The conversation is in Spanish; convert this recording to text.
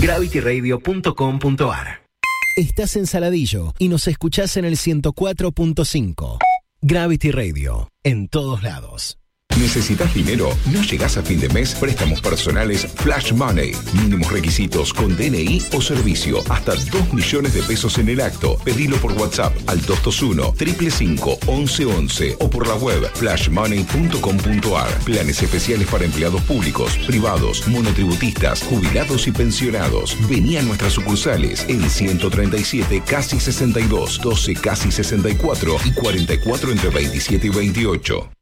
gravityradio.com.ar. Estás en Saladillo y nos escuchás en el 104.5. Gravity Radio, en todos lados. ¿Necesitas dinero? ¿No llegás a fin de mes? Préstamos personales Flash Money. Mínimos requisitos con DNI o servicio. Hasta 2 millones de pesos en el acto. Pedilo por WhatsApp al 221-555-1111 o por la web flashmoney.com.ar. Planes especiales para empleados públicos, privados, monotributistas, jubilados y pensionados. Vení a nuestras sucursales en 137 casi 62, 12 casi 64 y 44 entre 27 y 28.